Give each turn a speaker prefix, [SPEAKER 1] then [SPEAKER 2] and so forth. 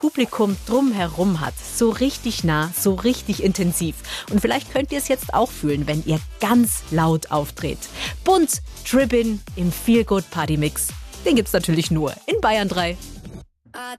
[SPEAKER 1] Publikum drumherum hat. So richtig nah, so richtig intensiv. Und vielleicht könnt ihr es jetzt auch fühlen, wenn ihr ganz laut auftritt. Bunt, Trippin im Feel Good Party Mix. Den gibt's natürlich nur in Bayern 3.